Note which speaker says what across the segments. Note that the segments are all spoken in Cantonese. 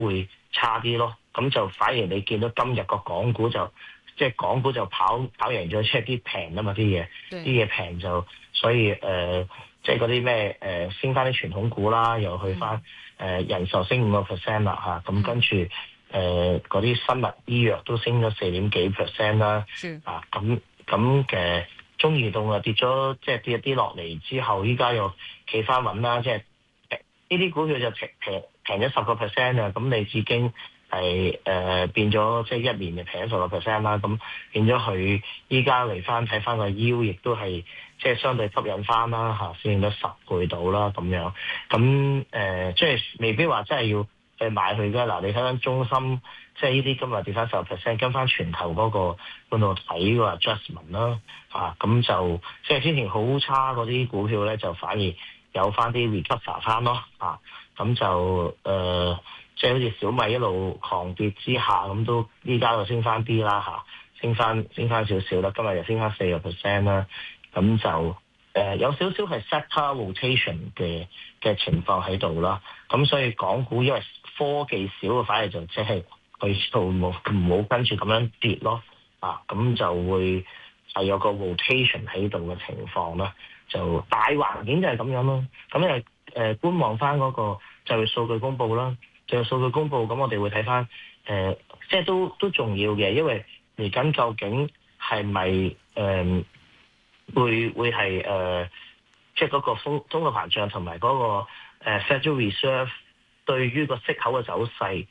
Speaker 1: 會差啲咯。咁就反而你見到今日個港股就即係港股就跑贏咗，即係啲平啊嘛啲嘢平就，所以即係嗰啲咩升翻啲傳統股啦，又去翻人壽升5%啦嚇，咁跟住嗰啲生物醫藥都升咗4點幾%啦，啊咁嘅中移動啊跌咗，即係跌一啲落嚟之後，依家又企翻穩啦，即係呢啲股票就平咗10%啊，咁你已經係變咗即係一年就平咗10%啦，咁變咗佢依家嚟翻睇翻個腰，亦都係即係相對吸引翻啦嚇，市盈率10倍到啦咁樣，咁即係未必話真係要去買佢㗎。嗱，你睇翻中芯，即係呢啲今日跌翻10%，跟翻全球嗰個半導體個 adjustment 啦，咁就即係之前好差嗰啲股票咧，就反而有翻啲 recover 翻咯，咁就即係好似小米一路狂跌之下，咁都依家就升翻啲啦升翻少少啦，今日又升翻4% 啦，咁就有少少係 sector rotation 嘅情況喺度啦，咁所以港股因為科技少嘅，反而就即係去到唔好跟住咁樣跌咯，咁就會係有個 rotation 喺度嘅情況啦，就大環境就係咁樣咯，咁觀望翻嗰個就業數據公佈啦。就業數據公佈，咁我哋會睇翻，即係都重要嘅，因為嚟緊究竟係咪會係即係嗰個通貨膨脹同埋嗰個Federal Reserve 對於個息口嘅走勢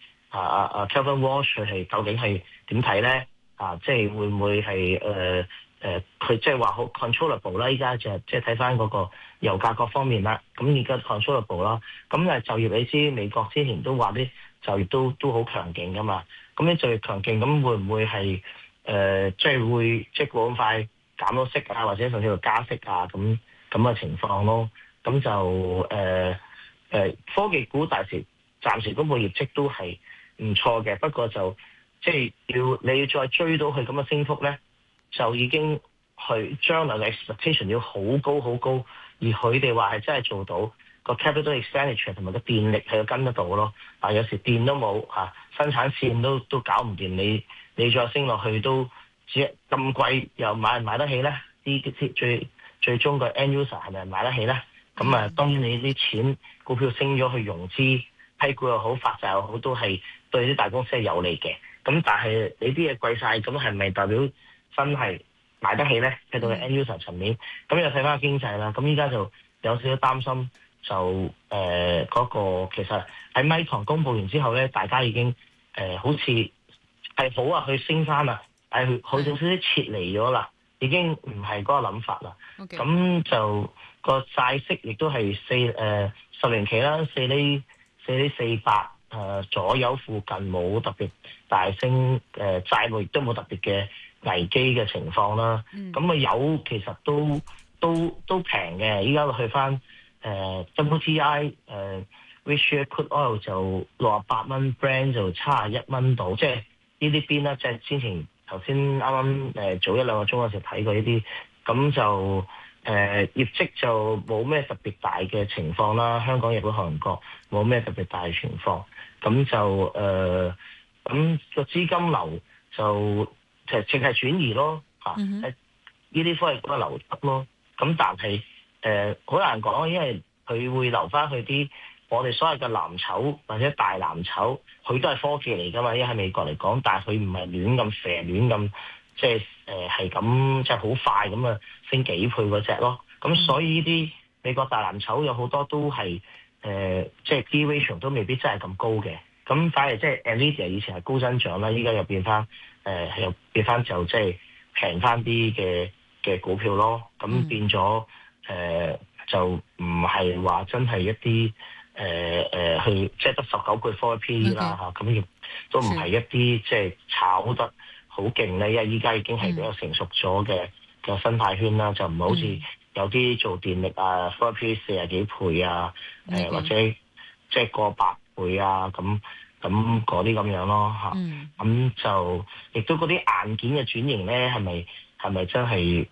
Speaker 1: Kevin Walsh 係究竟係點睇咧？即係會唔會係佢即係話好 controllable 啦？依家就即係睇翻嗰個油價各方面啦。咁而家 controllable 啦。咁就業你知美國之前都話啲就業都好強勁噶嘛。咁你就業強勁，咁會唔會係即係會即係咁快減到息啊，或者甚至乎加息啊咁嘅情況咯？咁就科技股暫時公布業績都係唔錯嘅，不過就即係你要再追到佢咁嘅升幅咧，就已經去將來嘅 expectation 要好高好高，而佢哋話係真係做到個 capital expenditure 同埋個電力係要跟得到咯。有時電都冇生產線都搞唔掂，你再升落去都只咁貴，又買唔買得起咧？最終個 end user 係咪買得起咧？咁當然你啲錢股票升咗去融資批股又好，發債又好，都係對啲大公司係有利嘅。咁但係你啲嘢貴晒，咁係咪代表真係買得起咧？喺到 end user 層面，咁又睇翻經濟啦。咁依家就有少少擔心，就嗰個其實喺咪堂公佈完之後咧，大家已經好似係好啊，去升翻啦，但係佢有少少撤離咗啦，已經唔係嗰個諗法啦。咁就個債息亦都係10年期啦，4厘4.8左右附近，冇特別大升，債務亦都冇特別嘅危機嘅情況啦。咁油其實都平嘅，依家去翻WTI Rich Crude Oil 就68蚊 ，Brent 就71蚊度，即係呢啲邊啦。即係之前頭先啱啱早1-2個鐘嗰時睇過呢啲，咁就業績就冇咩特別大嘅情況啦。香港、日本、韓國冇咩特別大嘅情況，咁就咁個資金流就淨係轉移咯，呢啲科技股流得咯。咁但係好難講，因為佢會留翻去啲我哋所謂嘅藍籌或者大藍籌，佢都係科技嚟㗎嘛。因為喺美國嚟講，但係佢唔係亂咁射，亂咁即係係咁即係好快咁啊升幾倍嗰隻咯。咁所以呢啲美國大藍籌有好多都係即係 P ratio 都未必真係咁高嘅。咁反而即係 Nvidia 以前係高增長啦，依家又變翻又變翻就即係平翻啲嘅股票咯。咁變咗就唔係話真係一啲去即係得19倍 forward PE 啦咁亦都唔係一啲即係炒得好勁咧，因為依家已經係比較成熟咗嘅生態圈啦，就唔係好似有啲做電力forward PE 40幾倍或者即係過百倍咁嗰啲咁樣咯咁就亦都嗰啲硬件嘅轉型咧，係咪真係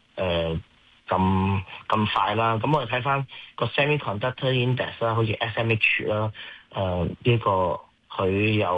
Speaker 1: 咁快啦？咁我哋睇翻個 semiconductor index 啦，好似 SMH 啦，呢個佢又